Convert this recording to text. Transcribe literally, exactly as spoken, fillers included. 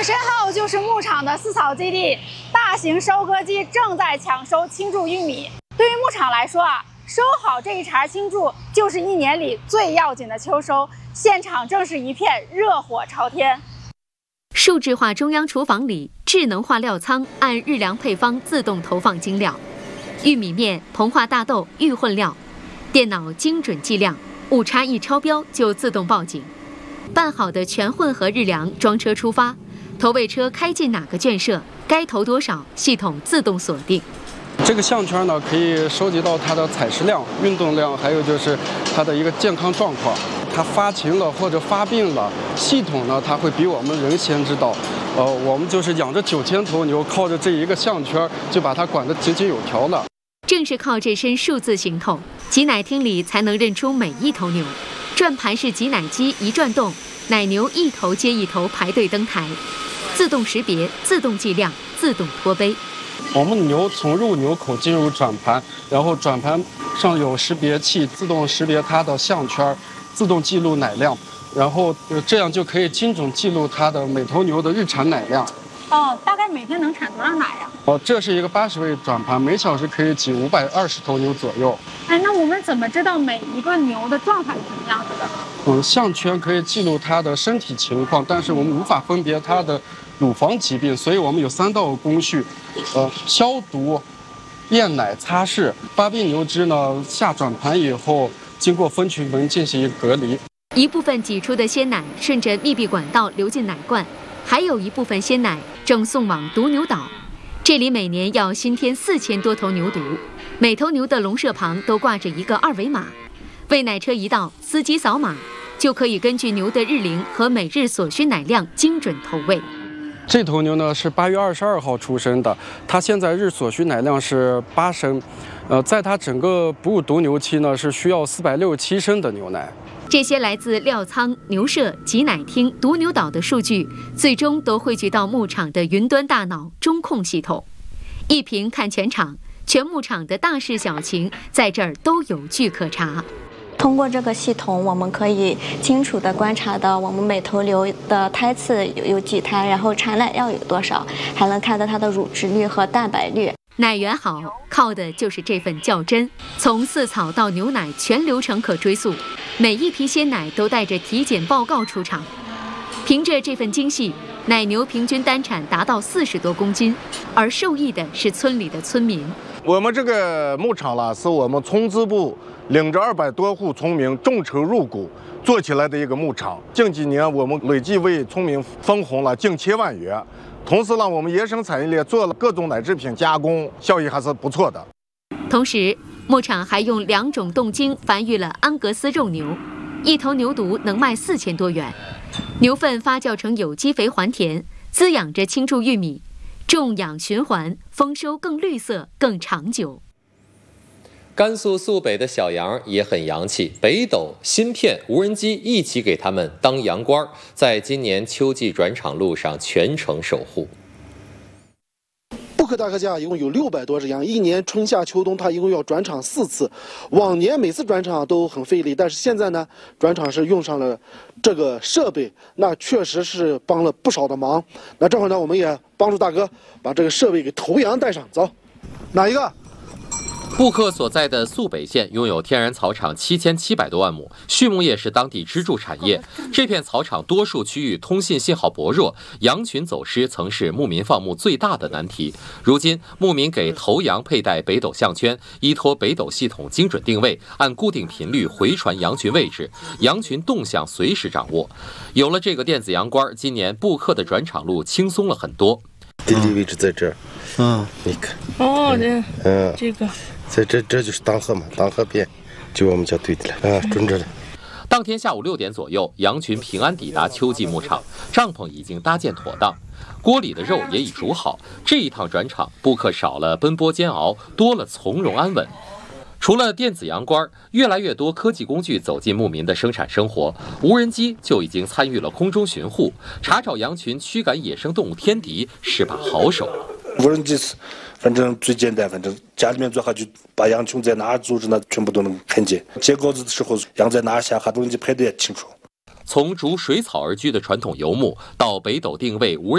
我身后就是牧场的饲草基地，大型收割机正在抢收青贮玉米。对于牧场来说啊，收好这一茬青贮就是一年里最要紧的秋收，现场正是一片热火朝天。 数字化中央厨房里，智能化料仓按日粮配方自动投放精料，玉米面、膨化大豆、预混料，电脑精准计量，误差一超标就自动报警。办好的全混合日粮装车出发，投喂车开进哪个圈舍，该投多少，系统自动锁定。 这个项圈呢，可以收集到它的采食量、运动量，还有就是它的一个健康状况。它发情了或者发病了，系统呢它会比我们人先知道。呃，我们就是养着九千头牛，靠着这一个项圈就把它管得井井有条了。 正是靠这身数字行头，挤奶厅里才能认出每一头牛。转盘式挤奶机一转动，奶牛一头接一头排队登台，自动识别、自动计量、自动脱杯。 我们牛从入牛口进入转盘，然后转盘上有识别器，自动识别它的项圈，自动记录奶量，然后这样就可以精准记录它的每头牛的日产奶量。 哦，大概每天能产多少奶呀？ 哦，这是一个八十位转盘，每小时可以挤五百二十头牛左右。 哎，那我们怎么知道每一个牛的状态是什么样子的？ 嗯，项圈可以记录它的身体情况，但是我们无法分别它的乳房疾病，所以我们有三道工序，呃，消毒、验奶、擦拭。发病牛只呢下转盘以后，经过分群门进行隔离。 一部分挤出的鲜奶顺着密闭管道流进奶罐，还有一部分鲜奶正送往毒牛岛。这里每年要新添四千多头牛犊，每头牛的笼舍旁都挂着一个二维码。喂奶车一到，司机扫码就可以根据牛的日龄和每日所需奶量精准投喂。 这头牛呢是八月二十二号出生的，它现在日所需奶量是八升，呃，在它整个哺乳犊牛期呢是需要四百六十七升的牛奶。 这些来自料仓、牛舍、挤奶厅、毒牛岛的数据，最终都汇聚到牧场的云端大脑中控系统，一屏看全场，全牧场的大事小情在这儿都有据可查。 通过这个系统，我们可以清楚地观察到我们每头牛的胎次有有几胎，然后产奶量有多少，还能看到它的乳汁率和蛋白率。 奶源好，靠的就是这份较真。从饲草到牛奶，全流程可追溯，每一批鲜奶都带着体检报告出厂。凭着这份精细，奶牛平均单产达到四十多公斤，而受益的是村里的村民。 我们这个牧场了，是我们村支部领着二百多户村民众筹入股做起来的一个牧场。近几年，我们累计为村民分红了近千万元。同时呢，我们野生产业链做了各种奶制品加工，效益还是不错的。 同时，牧场还用两种冻精繁育了安格斯肉牛，一头牛犊能卖四千多元。牛粪发酵成有机肥还田，滋养着青贮玉米，种养循环，丰收更绿色、更长久。 甘肃肃北的小羊也很洋气，北斗、芯片、无人机一起给他们当羊倌，在今年秋季转场路上全程守护。 布克大克家一共有六百多只羊，一年春夏秋冬它一共要转场四次。往年每次转场都很费力，但是现在呢，转场是用上了这个设备，那确实是帮了不少的忙。那这会儿呢，我们也帮助大哥把这个设备给头羊带上，走，哪一个？ 布克所在的肃北县拥有天然草场七千七百多万亩，畜牧业是当地支柱产业。这片草场多数区域通信信号薄弱，羊群走失曾是牧民放牧最大的难题。如今，牧民给头羊佩戴北斗项圈，依托北斗系统精准定位，按固定频率回传羊群位置，羊群动向随时掌握。有了这个电子羊倌，今年布克的转场路轻松了很多。 地理位置在这儿，嗯，你看， 哦，这，嗯，这个。 在这这就是当河嘛，当河边，就我们家对的了啊，准着了。 当天下午六点左右，羊群平安抵达秋季牧场，帐篷已经搭建妥当，锅里的肉也已煮好。这一趟转场，布克少了奔波煎熬，多了从容安稳。除了电子羊倌，越来越多科技工具走进牧民的生产生活，无人机就已经参与了空中巡护，查找羊群，驱赶野生动物天敌是把好手。 无人机是，反正最简单，反正家里面最好就把羊群在哪儿组织呢，全部都能看见。接鸽子的时候，羊在哪儿下，哈，无人机拍得也清楚。 从逐水草而居的传统游牧，到北斗定位无人